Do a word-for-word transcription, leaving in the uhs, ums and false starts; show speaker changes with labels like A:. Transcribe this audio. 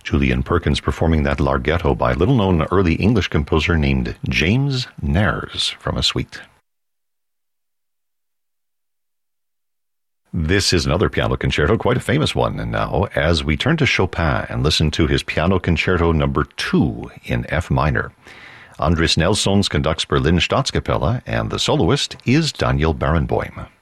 A: Julian Perkins performing that Larghetto by a little-known early English composer named James Nares from a suite. This is another piano concerto, quite a famous one. And now, as we turn to Chopin and listen to his Piano Concerto number two in F minor, Andris Nelsons conducts Berlin Staatskapelle, and the soloist is Daniel Barenboim.